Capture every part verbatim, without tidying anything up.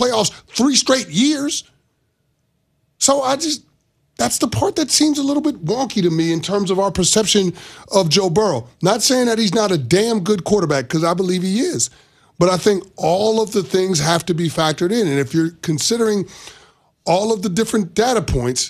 playoffs three straight years. So I just, that's the part that seems a little bit wonky to me in terms of our perception of Joe Burrow. Not saying that he's not a damn good quarterback, because I believe he is. But I think all of the things have to be factored in. And if you're considering all of the different data points,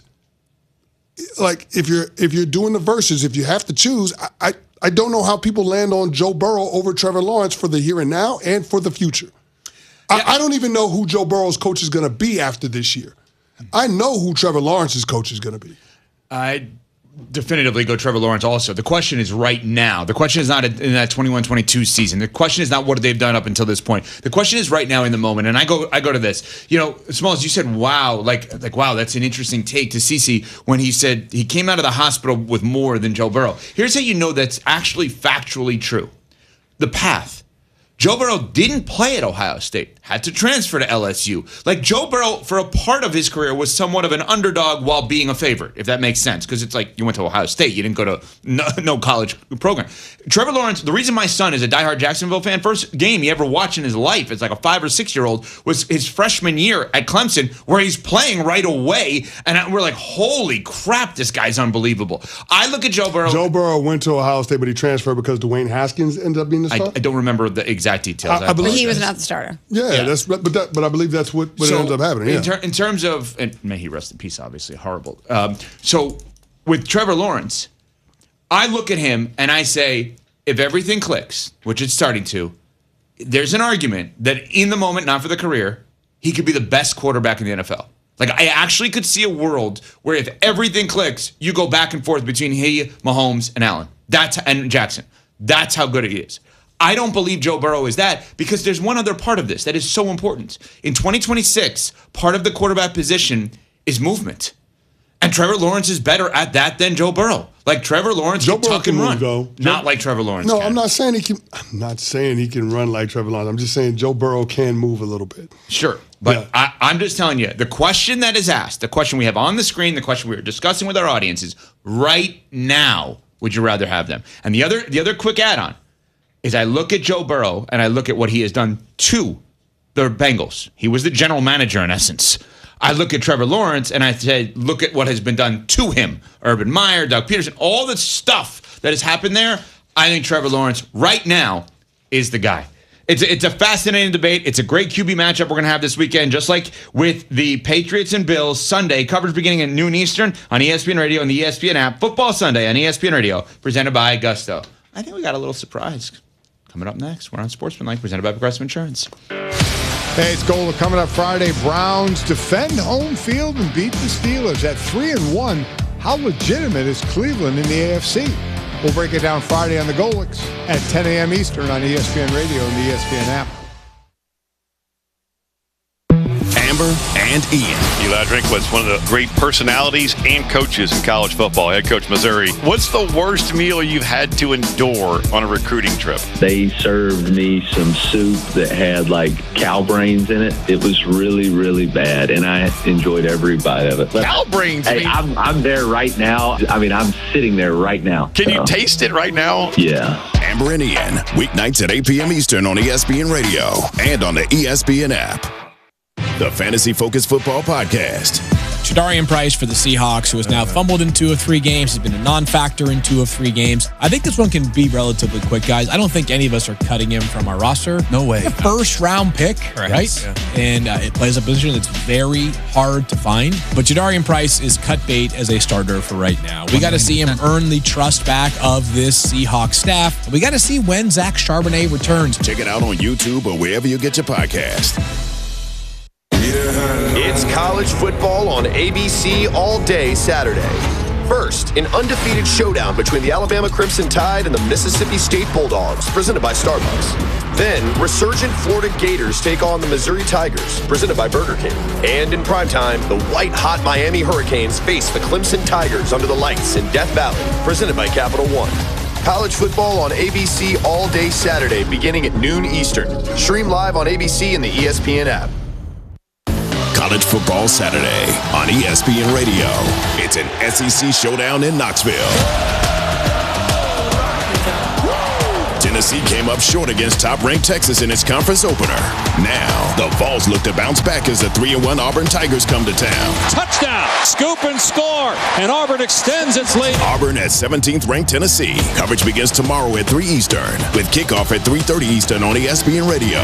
like if you're if you're doing the verses, if you have to choose, I, I, I don't know how people land on Joe Burrow over Trevor Lawrence for the here and now and for the future. Yeah. I, I don't even know who Joe Burrow's coach is going to be after this year. I know who Trevor Lawrence's coach is going to be. I definitively go Trevor Lawrence also. The question is right now. The question is not in that twenty-one twenty-two season. The question is not what they've done up until this point. The question is right now in the moment. And I go I go to this. You know, Smalls, you said, wow, like, like wow, that's an interesting take to Cece when he said he came out of the hospital with more than Joe Burrow. Here's how you know that's actually factually true. The path. Joe Burrow didn't play at Ohio State, had to transfer to L S U. Like, Joe Burrow, for a part of his career, was somewhat of an underdog while being a favorite, if that makes sense. Because it's like you went to Ohio State. You didn't go to no, no college program. Trevor Lawrence, the reason my son is a diehard Jacksonville fan, first game he ever watched in his life as like a five or six-year-old was his freshman year at Clemson, where he's playing right away. And we're like, holy crap, this guy's unbelievable. I look at Joe Burrow. Joe Burrow went to Ohio State, but he transferred because Dwayne Haskins ended up being the starter? I, I don't remember the exact details. I, I believe but he was not the starter. Yeah, yeah. that's but that, but I believe that's what, what so, ends up happening. Yeah. In, ter- in terms of, and may he rest in peace, obviously, horrible. Um, so with Trevor Lawrence, I look at him and I say, if everything clicks, which it's starting to, there's an argument that in the moment, not for the career, he could be the best quarterback in the N F L. Like, I actually could see a world where if everything clicks, you go back and forth between he, Mahomes, and Allen. That's and Jackson. That's how good he is. I don't believe Joe Burrow is that, because there's one other part of this that is so important. In twenty twenty-six, part of the quarterback position is movement. And Trevor Lawrence is better at that than Joe Burrow. Like, Trevor Lawrence Joe can Burrow tuck can and move, run. though. Not Joe, like Trevor Lawrence No, can. I'm not saying he can I'm not saying he can run like Trevor Lawrence. I'm just saying Joe Burrow can move a little bit. Sure. But yeah. I, I'm just telling you, the question that is asked, the question we have on the screen, the question we are discussing with our audience is, right now, would you rather have them? And the other the other quick add-on is I look at Joe Burrow and I look at what he has done to the Bengals. He was the general manager in essence. I look at Trevor Lawrence and I say, look at what has been done to him. Urban Meyer, Doug Peterson, all the stuff that has happened there. I think Trevor Lawrence right now is the guy. It's a, it's a fascinating debate. It's a great Q B matchup we're going to have this weekend, just like with the Patriots and Bills. Sunday, coverage beginning at noon Eastern on E S P N Radio and the E S P N app. Football Sunday on E S P N Radio, presented by Gusto. I think we got a little surprise. Coming up next, we're on Sportsmanlike, presented by Progressive Insurance. Hey, it's Gola coming up Friday. Browns defend home field and beat the Steelers at three and one. How legitimate is Cleveland in the A F C? We'll break it down Friday on the Golics at ten a.m. Eastern on E S P N Radio and the E S P N app. Amber and Ian. Eli Drinkwitz, one of the great personalities and coaches in college football, head coach Missouri. What's the worst meal you've had to endure on a recruiting trip? They served me some soup that had like cow brains in it. It was really, really bad, and I enjoyed every bite of it. But, cow brains? Hey, I'm, I'm there right now. I mean, I'm sitting there right now. Can so. you taste it right now? Yeah. Amber and Ian, weeknights at eight p.m. Eastern on E S P N Radio and on the E S P N app. The Fantasy Focus Football Podcast. Jadarian Price for the Seahawks, who has now fumbled in two of three games. He's been a non-factor in two of three games. I think this one can be relatively quick, guys. I don't think any of us are cutting him from our roster. No way. A first-round pick, right? right? Yeah. And uh, it plays a position that's very hard to find. But Jadarian Price is cut bait as a starter for right now. We got to see him earn the trust back of this Seahawks staff. We got to see when Zach Charbonnet returns. Check it out on YouTube or wherever you get your podcast. It's college football on A B C all day Saturday. First, an undefeated showdown between the Alabama Crimson Tide and the Mississippi State Bulldogs, presented by Starbucks. Then, resurgent Florida Gators take on the Missouri Tigers, presented by Burger King. And in primetime, the white-hot Miami Hurricanes face the Clemson Tigers under the lights in Death Valley, presented by Capital One. College football on A B C all day Saturday, beginning at noon Eastern. Stream live on A B C and the E S P N app. College Football Saturday on E S P N Radio. It's an S E C showdown in Knoxville. ten Tennessee came up short against top-ranked Texas in its conference opener. Now, the Vols look to bounce back as the three and one Auburn Tigers come to town. Touchdown! Scoop and score! And Auburn extends its lead. Auburn at seventeenth-ranked Tennessee. Coverage begins tomorrow at three Eastern, with kickoff at three thirty Eastern on E S P N Radio.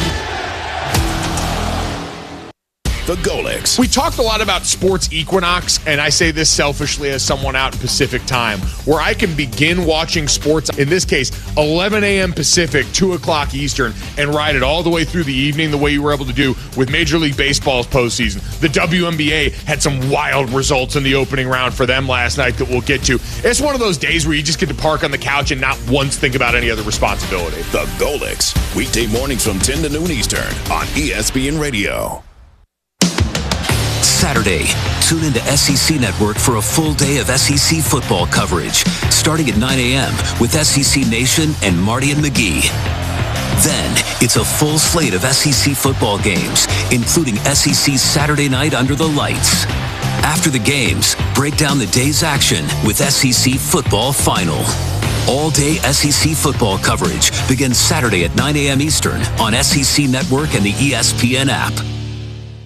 The Golics. We talked a lot about sports equinox, and I say this selfishly as someone out in Pacific time, where I can begin watching sports, in this case, eleven a.m. Pacific, two o'clock Eastern, and ride it all the way through the evening the way you were able to do with Major League Baseball's postseason. The W N B A had some wild results in the opening round for them last night that we'll get to. It's one of those days where you just get to park on the couch and not once think about any other responsibility. The Golics. Weekday mornings from ten to noon Eastern on E S P N Radio. Saturday, tune into S E C Network for a full day of S E C football coverage, starting at nine a.m. with S E C Nation and Marty and McGee. Then, it's a full slate of S E C football games, including S E C's Saturday Night Under the Lights. After the games, break down the day's action with S E C Football Final. All-day S E C football coverage begins Saturday at nine a.m. Eastern on S E C Network and the E S P N app.